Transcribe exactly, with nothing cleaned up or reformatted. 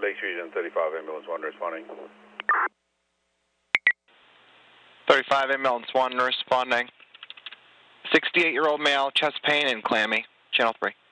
Lake Region thirty-five, ambulance one responding. thirty-five, ambulance one responding. sixty-eight-year-old male, chest pain and clammy. Channel three.